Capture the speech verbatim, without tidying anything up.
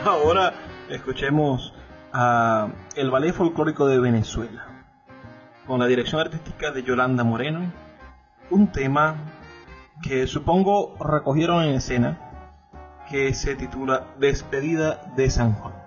Ahora escuchemos a el Ballet Folclórico de Venezuela, con la dirección artística de Yolanda Moreno, un tema que supongo recogieron en escena, que se titula Despedida de San Juan.